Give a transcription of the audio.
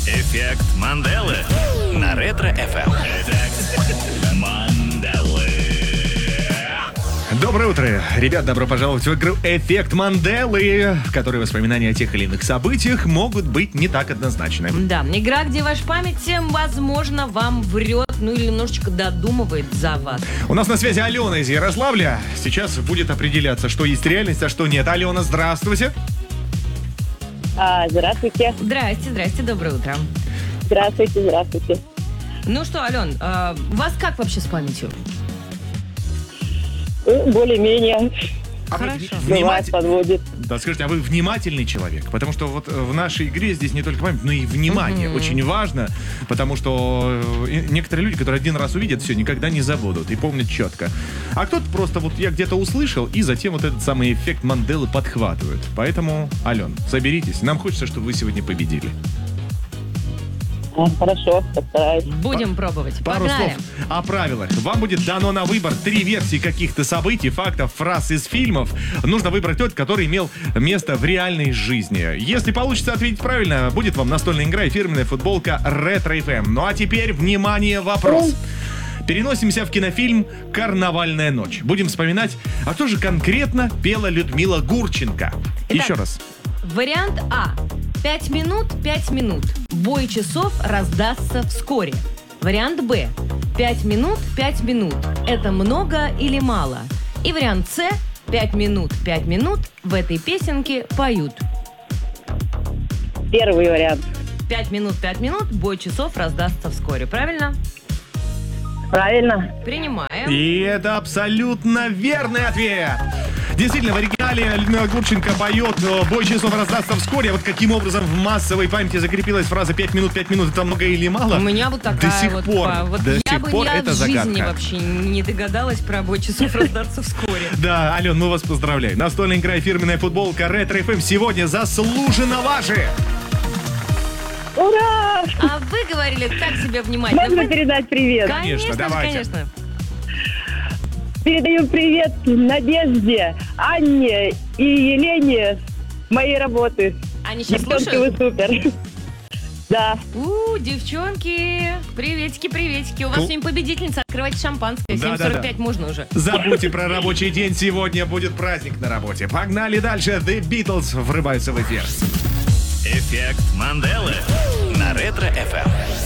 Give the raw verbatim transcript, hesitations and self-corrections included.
Эффект Манделы на Ретро-эф эм. Эффект Манделы. Доброе утро, ребят, добро пожаловать в игру «Эффект Манделы», в которой воспоминания о тех или иных событиях могут быть не так однозначны. Да, игра, где ваша память, возможно, вам врет, ну или немножечко додумывает за вас. У нас на связи Алена из Ярославля. Сейчас будет определяться, что есть реальность, а что нет. Алена, здравствуйте. А, здравствуйте. Здрасте, здрасте, доброе утро. Здравствуйте, здравствуйте. Ну что, Ален, а, у вас как вообще с памятью? Ну, более-менее. А вы Хорошо. вни- Бывает, вниматель- подводит. Да, скажите, а вы внимательный человек? Потому что вот в нашей игре здесь не только память, но и внимание. Мгм. Очень важно, потому что э, некоторые люди, которые один раз увидят, все, никогда не забудут и помнят четко. А кто-то просто вот я где-то услышал, и затем вот этот самый эффект Манделы подхватывают. Поэтому, Ален, соберитесь. Нам хочется, чтобы вы сегодня победили. А, хорошо, постараюсь. Будем пробовать. Пару Погнали. слов о правилах. Вам будет дано на выбор три версии каких-то событий, фактов, фраз из фильмов. Нужно выбрать тот, который имел место в реальной жизни. Если получится ответить правильно, будет вам настольная игра и фирменная футболка Ретро-эф эм. Ну а теперь, внимание, вопрос. Переносимся в кинофильм «Карнавальная ночь». Будем вспоминать, а что же конкретно пела Людмила Гурченко. Итак, Еще раз. Вариант А. Пять минут, пять минут. Бой часов раздастся вскоре. Вариант Б. Пять минут, пять минут. Это много или мало? И вариант С. Пять минут, пять минут. В этой песенке поют. Первый вариант. Пять минут, пять минут. Бой часов раздастся вскоре. Правильно? Правильно. Принимаем. И это абсолютно верный ответ. Действительно, в оригинале Людмила Гурченко поет «Бой часов раздастся вскоре». Вот каким образом в массовой памяти закрепилась фраза «пять минут, пять минут» — это много или мало? У меня вот такая До сих вот, пор, па- вот до я сих бы пор ни это в жизни загадка. вообще не догадалась про бой часов раздаться вскоре. Да, Ален, мы вас поздравляем. Настольная игра и фирменная футболка Ретро-эф эм сегодня заслуженно ваши. Ура! А вы говорили так себе внимательно. Можно Вы- передать привет? Конечно, Конечно, же, давайте. конечно. Передаю привет Надежде, Анне и Елене моей работы. Они сейчас Девчонки, вы слушают? супер. Да. У, девчонки, приветики, приветики. У вас Ку- сегодня победительница. Открывайте шампанское. Да, семь да, сорок да. пять можно уже. Забудьте про рабочий день, сегодня будет праздник на работе. Погнали дальше, The Beatles врываются в эфир. Эффект Манделы на Ретро-эф эм.